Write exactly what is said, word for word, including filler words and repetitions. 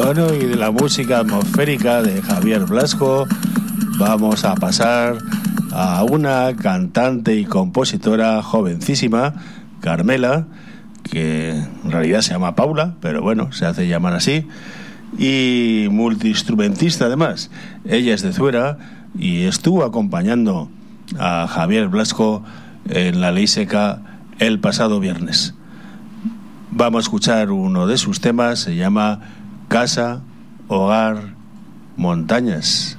Bueno, y de la música atmosférica de Javier Blasco vamos a pasar a una cantante y compositora jovencísima, Carmela, que en realidad se llama Paula, pero bueno, se hace llamar así, y multiinstrumentista además. Ella es de Zuera y estuvo acompañando a Javier Blasco en la Ley Seca el pasado viernes. Vamos a escuchar uno de sus temas, se llama Casa, Hogar, Montañas.